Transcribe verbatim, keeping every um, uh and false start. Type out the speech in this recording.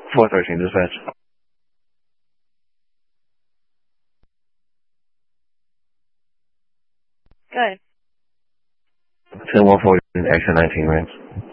four thirteen dispatch. Good. ten one forty, action nineteen range.